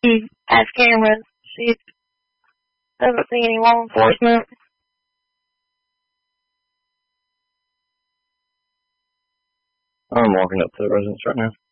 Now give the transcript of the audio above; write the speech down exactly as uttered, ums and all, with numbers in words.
He has cameras. She doesn't see any law enforcement. I'm walking up to the residence right now.